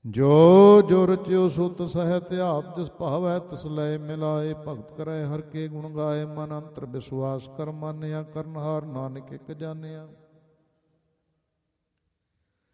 ਜੋ ਜੋ ਰਚਿਓ ਸੋ ਤਿਸ ਹੈ ਧਿਆਤ, ਜਿਸ ਭਾਵੈ ਤਿਸ ਲੈ ਮਿਲਾਏ। ਭਗਤ ਕਰੈ ਹਰ ਕੇ ਗੁਣ ਗਾਏ, ਮਨ ਅੰਤਰ ਵਿਸ਼ਵਾਸ ਕਰ ਮਾਨਿਆ। ਕਰਨਹਾਰ ਨਾਨਕ ਇਕ ਜਾਣਿਆ।